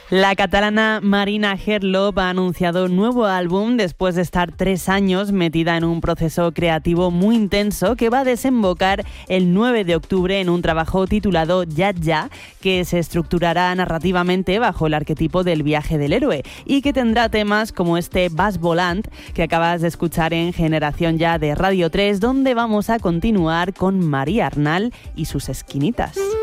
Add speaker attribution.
Speaker 1: La catalana Marina Herlop ha anunciado un nuevo álbum después de estar 3 años metida en un proceso creativo muy intenso que va a desembocar el 9 de octubre en un trabajo titulado Ya Ya, que se estructurará narrativamente bajo el arquetipo del viaje del héroe y que tendrá temas como este Vas Volant que acabas de escuchar en Generación Ya de Radio 3, donde vamos a continuar con María Arnal y sus esquinitas.